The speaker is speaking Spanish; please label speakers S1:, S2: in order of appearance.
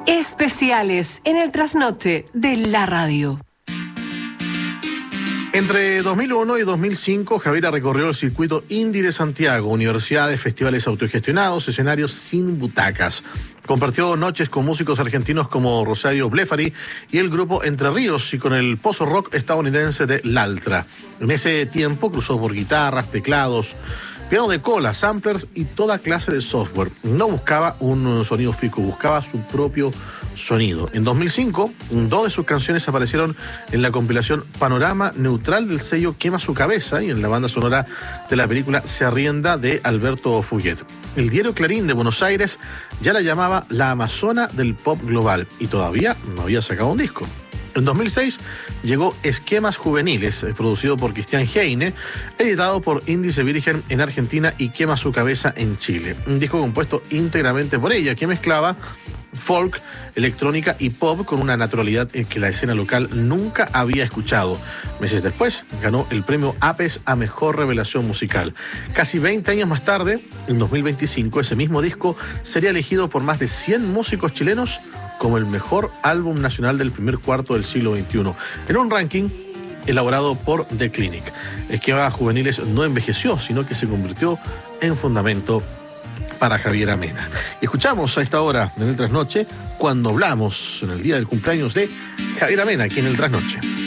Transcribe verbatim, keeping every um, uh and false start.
S1: Especiales en el trasnoche de la radio.
S2: Entre dos mil uno y dos mil cinco, Javiera recorrió el circuito indie de Santiago, universidades, festivales autogestionados, escenarios sin butacas. Compartió noches con músicos argentinos como Rosario Blefari y el grupo Entre Ríos, y con el pozo rock estadounidense de Laltra. En ese tiempo cruzó por guitarras, teclados, piano de cola, samplers y toda clase de software. No buscaba un sonido fijo, buscaba su propio sonido. En dos mil cinco, dos de sus canciones aparecieron en la compilación Panorama Neutral del sello Quema Su Cabeza y en la banda sonora de la película Se Arrienda de Alberto Fuguet. El diario Clarín de Buenos Aires ya la llamaba la Amazona del pop global y todavía no había sacado un disco. En dos mil seis llegó Esquemas Juveniles, producido por Cristian Heine, editado por Índice Virgen en Argentina y Quema Su Cabeza en Chile. Un disco compuesto íntegramente por ella, que mezclaba folk, electrónica y pop con una naturalidad en que la escena local nunca había escuchado. Meses después ganó el premio APES a Mejor Revelación Musical. Casi veinte años más tarde, en dos mil veinticinco, ese mismo disco sería elegido por más de cien músicos chilenos como el mejor álbum nacional del primer cuarto del siglo veintiuno, en un ranking elaborado por The Clinic. Esquemas Juveniles no envejeció, sino que se convirtió en fundamento para Javiera Mena. Y escuchamos a esta hora en el Trasnoche, cuando hablamos en el día del cumpleaños de Javiera Mena, aquí en el Trasnoche.